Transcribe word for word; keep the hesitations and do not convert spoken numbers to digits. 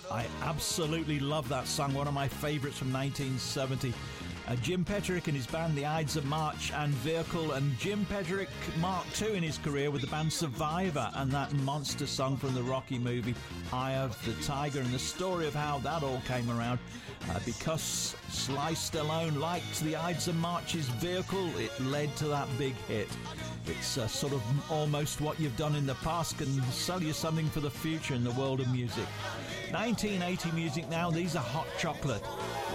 I absolutely love that song, one of my favourites from nineteen seventy. Uh, Jim Petrick and his band, the Ides of March and Vehicle, and Jim Petrick Mark two in his career with the band Survivor, and that monster song from the Rocky movie, Eye of the Tiger, and the story of how that all came around. Uh, because Sly Stallone liked the Ides of March's Vehicle, it led to that big hit. It's uh, sort of almost what you've done in the past can sell you something for the future in the world of music. nineteen eighty music now, these are Hot Chocolate.